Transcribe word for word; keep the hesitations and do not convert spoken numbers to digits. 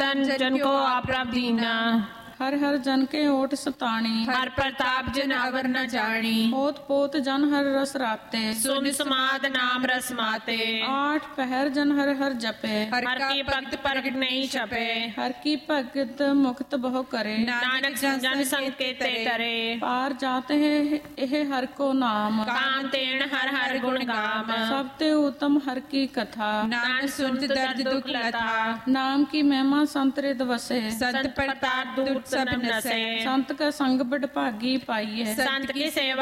धन जन को आप प्रभ दीना। हर हर जन के ओट सताणी, हर प्रताप जन अवर न जानी। पोत पोत जन हर रस राते, सुन समाद नाम रस माते। आठ पहर जन हर हर जपे, हर की भक्त प्रगट नहीं छपे। हर की भगत मुक्त बहु करे, नानक जन संकेत तरे। पार जाते है एह हर को नाम, काम तेण हर हर गुण गाम। सब ते उत्तम हर की कथा, नानक सुनत दर्द दुख लथा। नाम की महिमा संत रिद वसे, संत प्रताप दूत सब नसे। संत का संग बड़ भागी पाइए, संत की सेवा